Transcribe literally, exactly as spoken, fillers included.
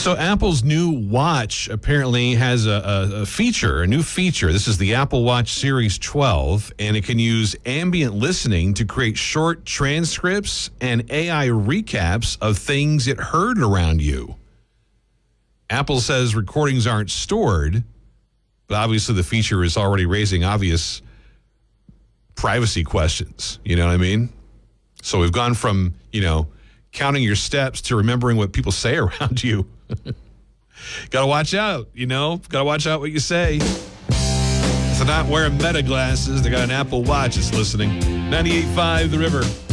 So Apple's new watch apparently has a, a, a feature, a new feature. This is the Apple Watch Series twelve, and it can use ambient listening to create short transcripts and A I recaps of things it heard around you. Apple says recordings aren't stored, but obviously the feature is already raising obvious privacy questions. You know what I mean? So we've gone from, you know, counting your steps to remembering what people say around you. Got to watch out, you know? Got to watch out what you say. So not wearing Meta glasses. They got an Apple Watch that's listening. ninety-eight point five The River.